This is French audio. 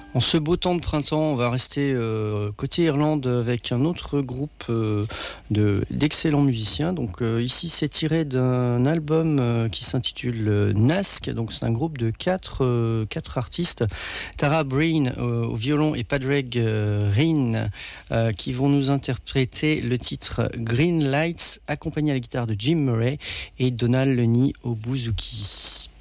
En ce beau temps de printemps, on va rester côté Irlande avec un autre groupe d'excellents musiciens. Donc ici, c'est tiré d'un album qui s'intitule Nask. Donc c'est un groupe de quatre artistes. Tara Breen au violon et Padraig Reen qui vont nous interpréter le titre Green Lights, accompagné à la guitare de Jim Murray et Donald Lenny au bouzouki.